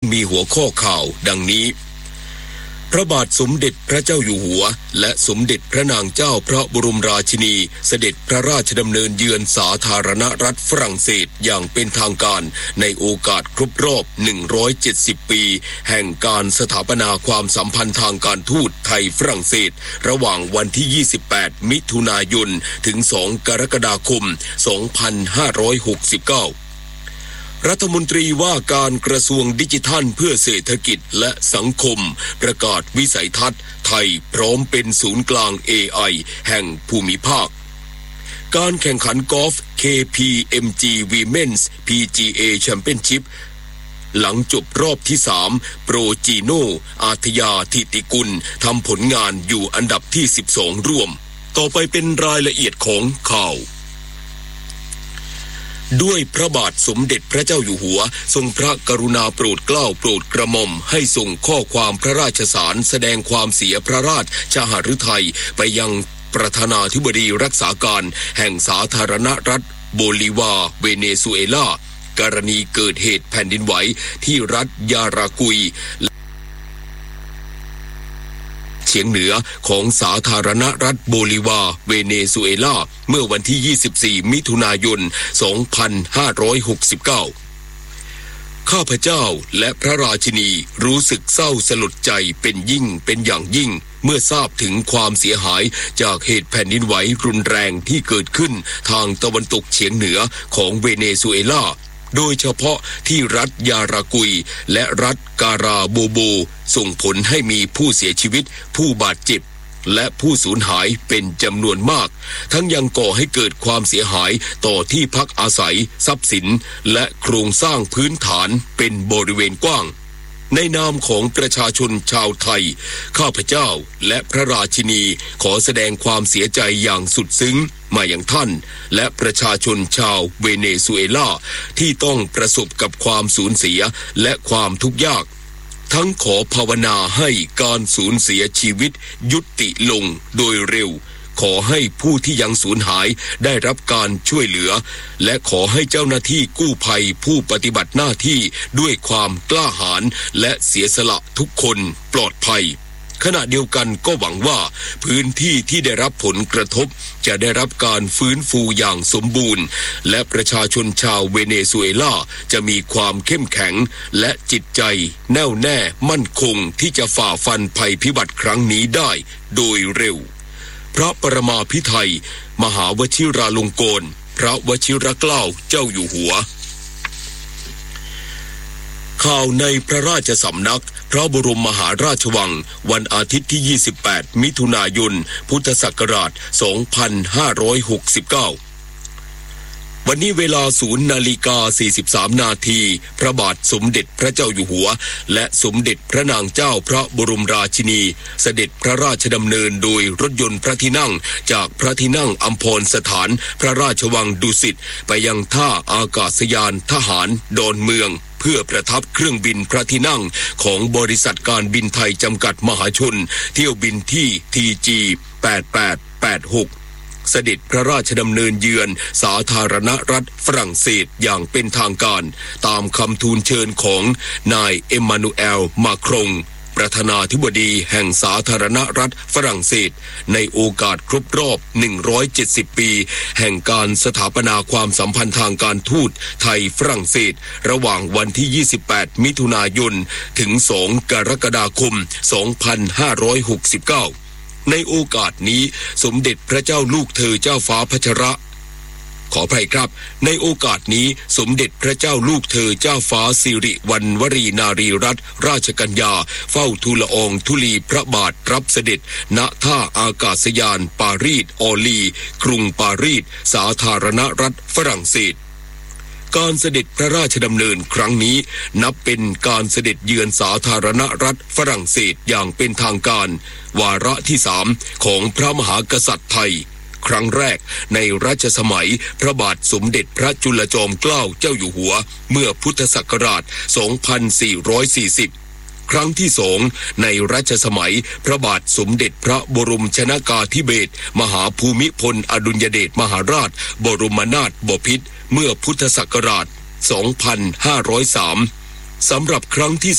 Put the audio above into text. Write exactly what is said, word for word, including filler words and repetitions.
มีหัวข้อข่าวดังนี้พระบาทสมเด็จพระเจ้าอยู่หัวและสมเด็จพระนางเจ้าพระบรมราชินีเสด็จพระราชดำเนินเยือนสาธารณรัฐฝรั่งเศสอย่างเป็นทางการในโอกาสครบรอบหนึ่งร้อยเจ็ดสิบปีแห่งการสถาปนาความสัมพันธ์ทางการทูตไทยฝรั่งเศสระหว่างวันที่ยี่สิบแปดมิถุนายนถึงสองกรกฎาคมสองพันห้าร้อยหกสิบเก้ารัฐมนตรีว่าการกระทรวงดิจิทัลเพื่อเศรษฐกิจและสังคมประกาศวิสัยทัศน์ไทยพร้อมเป็นศูนย์กลาง เอ ไอ แห่งภูมิภาคการแข่งขันกอล์ฟ เค พี เอ็ม จี Women's พี จี เอ Championship หลังจบรอบที่สามโปรจีโนอาทยาธิติกุลทำผลงานอยู่อันดับที่สิบสองร่วมต่อไปเป็นรายละเอียดของข่าวด้วยพระบาทสมเด็จพระเจ้าอยู่หัวทรงพระกรุณาโปรดเกล้าโปรดกระหม่อมให้ส่งข้อความพระราชสารแสดงความเสียพระราชหฤทัยไปยังประธานาธิบดีรักษาการแห่งสาธารณรัฐโบลิวาเวเนซุเอลากรณีเกิดเหตุแผ่นดินไหวที่รัฐยารากุยเฉียงเหนือของสาธารณรัฐโบลิวาเวเนซุเอลาเมื่อวันที่ยี่สิบสี่มิถุนายนสองพันห้าร้อยหกสิบเก้าข้าพเจ้าและพระราชินีรู้สึกเศร้าสลดใจเป็นยิ่งเป็นอย่างยิ่งเมื่อทราบถึงความเสียหายจากเหตุแผ่นดินไหวรุนแรงที่เกิดขึ้นทางตะวันตกเฉียงเหนือของเวเนซุเอลาโดยเฉพาะที่รัฐยารากุยและรัฐการาโบโบส่งผลให้มีผู้เสียชีวิตผู้บาดเจ็บและผู้สูญหายเป็นจำนวนมากทั้งยังก่อให้เกิดความเสียหายต่อที่พักอาศัยทรัพย์สินและโครงสร้างพื้นฐานเป็นบริเวณกว้างในนามของประชาชนชาวไทยข้าพเจ้าและพระราชินีขอแสดงความเสียใจอย่างสุดซึ้งมาอย่างท่านและประชาชนชาวเวเนซุเอลาที่ต้องประสบกับความสูญเสียและความทุกข์ยากทั้งขอภาวนาให้การสูญเสียชีวิตยุติลงโดยเร็วขอให้ผู้ที่ยังสูญหายได้รับการช่วยเหลือและขอให้เจ้าหน้าที่กู้ภัยผู้ปฏิบัติหน้าที่ด้วยความกล้าหาญและเสียสละทุกคนปลอดภัยขณะเดียวกันก็หวังว่าพื้นที่ที่ได้รับผลกระทบจะได้รับการฟื้นฟูอย่างสมบูรณ์และประชาชนชาวเวเนซุเอลาจะมีความเข้มแข็งและจิตใจแน่วแน่มั่นคงที่จะฝ่าฟันภัยพิบัติครั้งนี้ได้โดยเร็วพระปรมาภิไธยมหาวชิราลงกรณ์พระวชิรเกล้าเจ้าอยู่หัวข่าวในพระราชสำนักพระบรมมหาราชวังวันอาทิตย์ที่ยี่สิบแปดมิถุนายนพุทธศักราชสองพันห้าร้อยหกสิบเก้าวันนี้เวลาศูนย์นาฬิกาสี่สิบสามนาทีพระบาทสมเด็จพระเจ้าอยู่หัวและสมเด็จพระนางเจ้าพระบรมราชินีเสด็จพระราชดำเนินโดยรถยนต์พระที่นั่งจากพระที่นั่งอัมพรสถานพระราชวังดุสิตไปยังท่าอากาศยานทหารดอนเมืองเพื่อประทับเครื่องบินพระที่นั่งของบริษัทการบินไทยจำกัดมหาชนเที่ยวบินที่ ที จี แปดแปดแปดหกเสด็จพระราชดำเนินเยือนสาธารณรัฐฝรั่งเศสอย่างเป็นทางการตามคำทูลเชิญของนายเอ็มมานูเอลมาครงประธานาธิบดีแห่งสาธารณรัฐฝรั่งเศสในโอกาสครบรอบหนึ่งร้อยเจ็ดสิบปีแห่งการสถาปนาความสัมพันธ์ทางการทูตไทยฝรั่งเศสระหว่างวันที่ยี่สิบแปดมิถุนายนถึงสองกรกฎาคมสองพันห้าร้อยหกสิบเก้าในโอกาสนี้สมเด็จพระเจ้าลูกเธอเจ้าฟ้าพัชระขออภัยครับในโอกาสนี้สมเด็จพระเจ้าลูกเธอเจ้าฟ้าสิริวัณวรีนารีรัตนราชกัญญาเฝ้าทูลละอองธุลีพระบาทรับเสด็จณท่าอากาศยานปารีสออลีกรุงปารีสสาธารณรัฐฝรั่งเศสการเสด็จพระราชดำเนินครั้งนี้นับเป็นการเสด็จเยือนสาธารณรัฐฝรั่งเศสอย่างเป็นทางการวาระที่สามของพระมหากษัตริย์ไทยครั้งแรกในรัชสมัยพระบาทสมเด็จพระจุลจอมเกล้าเจ้าอยู่หัวเมื่อพุทธศักราชสองพันสี่ร้อยสี่สิบครั้งที่สองในรัชสมัยพระบาทสมเด็จพระบรมชนกาธิเบศรมหาภูมิพลอดุลยเดชมหาราชบรมนาถบพิตรเมื่อพุทธศักราชสองพันห้าร้อยสามสำหรับครั้งที่